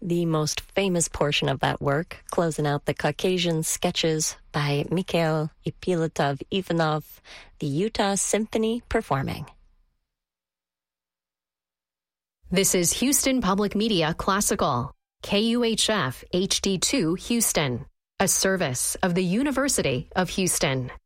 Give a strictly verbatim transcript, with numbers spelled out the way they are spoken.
The most famous portion of that work, closing out the Caucasian sketches by Mikhail Ippolitov-Ivanov, the Utah Symphony performing. This is Houston Public Media Classical, K U H F H D two Houston, a service of the University of Houston.